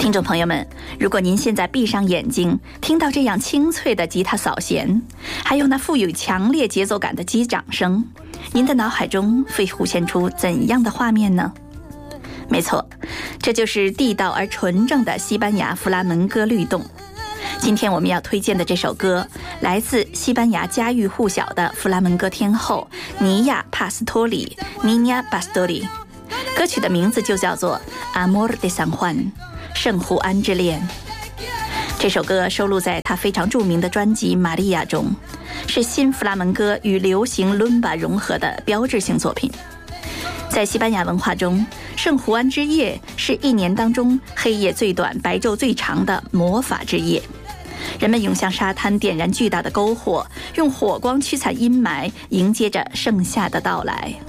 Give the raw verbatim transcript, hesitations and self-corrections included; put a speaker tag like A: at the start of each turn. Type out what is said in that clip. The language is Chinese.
A: 听众朋友们，如果您现在闭上眼睛，听到这样清脆的吉他扫弦，还有那富有强烈节奏感的击掌声，您的脑海中会浮现出怎样的画面呢？没错，这就是地道而纯正的西班牙弗拉门戈律动。今天我们要推荐的这首歌，来自西班牙家喻户晓的弗拉门戈天后尼亚·帕斯托里 （Niña Pastori）。歌曲的名字就叫做《Amor de San Juan》，圣胡安之恋。这首歌收录在他非常著名的专辑《玛利亚》中，是新弗拉门戈与流行伦巴融合的标志性作品。在西班牙文化中，圣胡安之夜是一年当中黑夜最短、白昼最长的魔法之夜。人们涌向沙滩，点燃巨大的篝火，用火光驱散阴霾，迎接着盛夏的到来。